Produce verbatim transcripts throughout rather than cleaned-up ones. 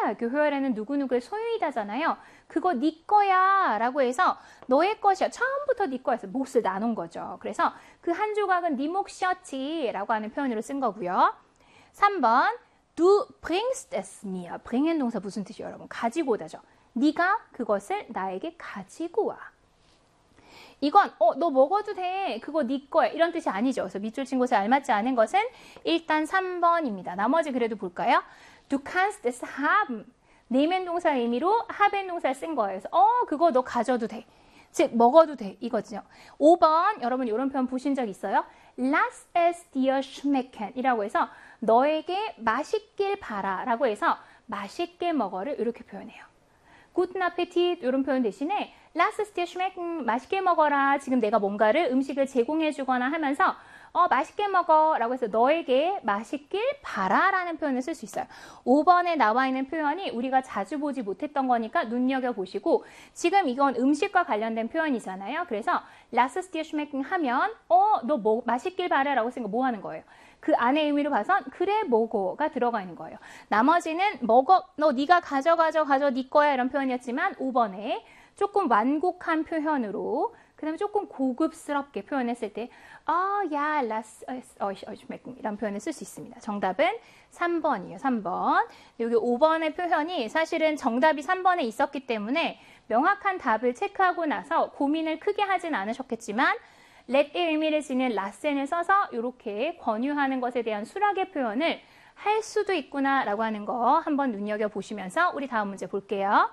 dir. 교회어에는 누구누구의 소유이다잖아요. 그거 네 거야 라고 해서 너의 것이야. 처음부터 네 거였어. 몫을 나눈 거죠. 그래서 그 한 조각은 네 몫이었지 라고 하는 표현으로 쓴 거고요. 삼 번 Du bringst es mir. bring은 동사 무슨 뜻이에요, 여러분? 가지고 오다죠. 네가 그것을 나에게 가지고 와. 이건 어, 너 먹어도 돼. 그거 네 거야. 이런 뜻이 아니죠. 그래서 밑줄 친 곳에 알맞지 않은 것은 일단 삼 번입니다. 나머지 그래도 볼까요? Du kannst es haben. 내면 동사 의미로 haben 동사를 쓴 거예요. 그래서 어, 그거 너 가져도 돼. 즉 먹어도 돼. 이거죠. 오 번 여러분 이런 표현 보신 적 있어요? Lass es dir schmecken 이라고 해서 너에게 맛있길 바라 라고 해서 맛있게 먹어를 이렇게 표현해요. Guten Appetit 이런 표현 대신에 Lass es dir schmecken 맛있게 먹어라. 지금 내가 뭔가를 음식을 제공해 주거나 하면서 어 맛있게 먹어 라고 해서 너에게 맛있길 바라 라는 표현을 쓸 수 있어요. 오 번에 나와 있는 표현이 우리가 자주 보지 못했던 거니까 눈여겨보시고 지금 이건 음식과 관련된 표현이잖아요. 그래서 Lass es dir schmecken 하면 어 너 뭐 맛있길 바라 라고 했으니까 뭐 하는 거예요? 그 안의 의미로 봐선 그래 먹어가 들어가 있는 거예요. 나머지는 먹어 너 네가 가져가져 가져 네 거야 이런 표현이었지만 오 번에 조금 완곡한 표현으로 그 다음에 조금 고급스럽게 표현했을 때 아, 야, 라스, 어, 이런 표현을 쓸 수 있습니다. 정답은 삼 번이에요. 삼 번. 여기 오 번의 표현이 사실은 정답이 삼 번에 있었기 때문에 명확한 답을 체크하고 나서 고민을 크게 하진 않으셨겠지만 let의 의미를 지닌 라센을 써서 이렇게 권유하는 것에 대한 수락의 표현을 할 수도 있구나 라고 하는 거 한번 눈여겨보시면서 우리 다음 문제 볼게요.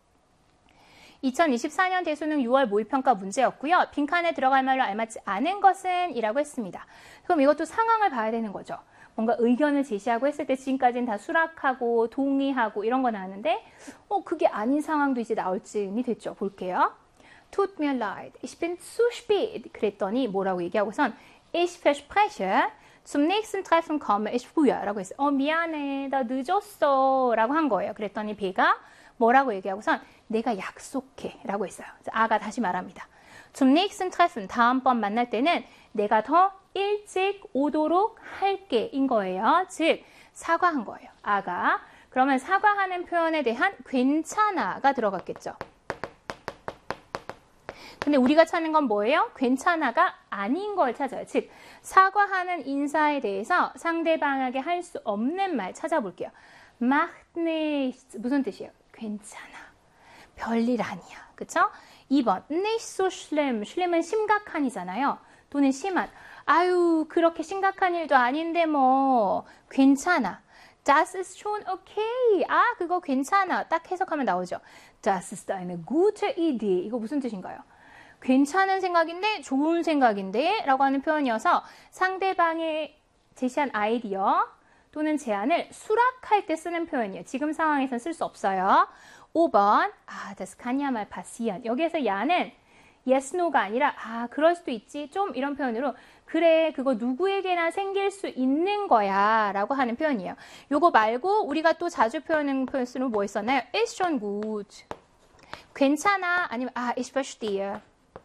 이천이십사 년 대수능 유월 모의평가 문제였고요. 빈칸에 들어갈 말로 알맞지 않은 것은 이라고 했습니다. 그럼 이것도 상황을 봐야 되는 거죠. 뭔가 의견을 제시하고 했을 때 지금까지는 다 수락하고 동의하고 이런 거 나왔는데 어 그게 아닌 상황도 이제 나올 즈음이 됐죠. 볼게요. Tut mir leid, ich bin zu spät. 그랬더니 뭐라고 얘기하고선 Ich verspreche, zum nächsten Treffen komme ich früher. 라고 했어요. 어 미안해, 나 늦었어. 라고 한 거예요. 그랬더니 배가 뭐라고 얘기하고선 내가 약속해 라고 했어요. 아가 다시 말합니다. Zum nächsten Treffen, 다음번 만날 때는 내가 더 일찍 오도록 할게 인 거예요. 즉 사과한 거예요. 아가. 그러면 사과하는 표현에 대한 괜찮아가 들어갔겠죠. 근데 우리가 찾는 건 뭐예요? 괜찮아가 아닌 걸 찾아요. 즉 사과하는 인사에 대해서 상대방에게 할 수 없는 말 찾아볼게요. Macht nichts. 무슨 뜻이에요? 괜찮아. 별일 아니야. 그쵸? 이 번. Nicht so schlimm. schlimm은 심각한이잖아요. 또는 심한. 아유, 그렇게 심각한 일도 아닌데 뭐. 괜찮아. Das ist schon okay. 아, 그거 괜찮아. 딱 해석하면 나오죠. Das ist eine gute Idee. 이거 무슨 뜻인가요? 괜찮은 생각인데 좋은 생각인데 라고 하는 표현이어서 상대방이 제시한 아이디어 또는 제안을 수락할 때 쓰는 표현이에요. 지금 상황에서는 쓸 수 없어요. 오 번. 아, das kann ja mal passieren. 여기에서 야는 yes, no가 아니라 아, 그럴 수도 있지. 좀 이런 표현으로 그래, 그거 누구에게나 생길 수 있는 거야 라고 하는 표현이에요. 요거 말고 우리가 또 자주 표현하는 표현으로 뭐 있었나요? Ist schon gut. 괜찮아. 아니면 아, ich verstehe.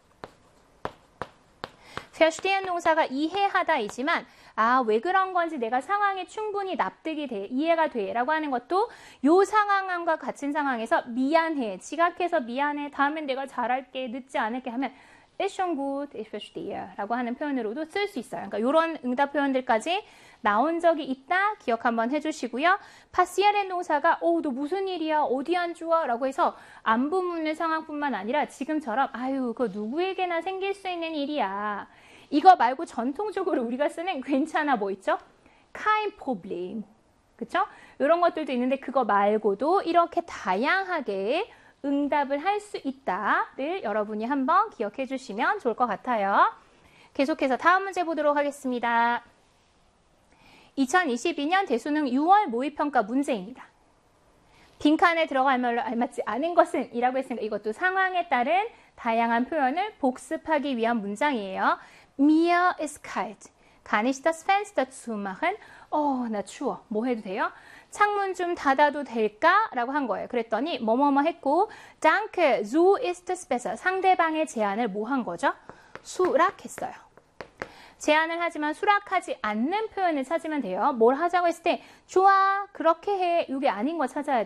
verstehen 동사가 이해하다이지만 아, 왜 그런 건지 내가 상황에 충분히 납득이 돼, 이해가 돼 라고 하는 것도 요 상황과 같은 상황에서 미안해, 지각해서 미안해, 다음엔 내가 잘할게, 늦지 않을게 하면 ist schon gut, ich verstehe 라고 하는 표현으로도 쓸 수 있어요. 그러니까 이런 응답 표현들까지 나온 적이 있다 기억 한번 해주시고요. passieren 동사가 어, 너 무슨 일이야, 어디 안 좋아 라고 해서 안부 묻는 상황뿐만 아니라 지금처럼 아유, 그거 누구에게나 생길 수 있는 일이야. 이거 말고 전통적으로 우리가 쓰는 괜찮아 뭐 있죠? kein Problem. 그쵸? 이런 것들도 있는데 그거 말고도 이렇게 다양하게 응답을 할 수 있다를 여러분이 한번 기억해 주시면 좋을 것 같아요. 계속해서 다음 문제 보도록 하겠습니다. 이천이십이 년 대수능 유월 모의평가 문제입니다. 빈칸에 들어갈 말로 알맞지 않은 것은 이라고 했으니까 이것도 상황에 따른 다양한 표현을 복습하기 위한 문장이에요. Mir ist kalt. Kann ich das Fenster zumachen? 어, 나 추워. 뭐 해도 돼요? 창문 좀 닫아도 될까? 라고 한 거예요. 그랬더니 뭐뭐뭐 했고 Danke, so ist es besser. 상대방의 제안을 뭐 한 거죠? 수락했어요. 제안을 하지만 수락하지 않는 표현을 찾으면 돼요. 뭘 하자고 했을 때 좋아, 그렇게 해. 이게 아닌 거 찾아야 돼요.